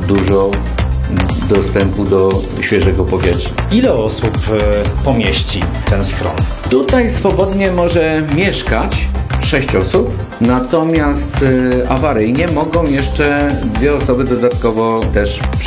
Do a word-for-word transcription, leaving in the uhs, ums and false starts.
dużo dostępu do świeżego powietrza. Ile osób e, pomieści ten schron? Tutaj swobodnie może mieszkać sześć osób, natomiast y, awaryjnie mogą jeszcze dwie osoby dodatkowo też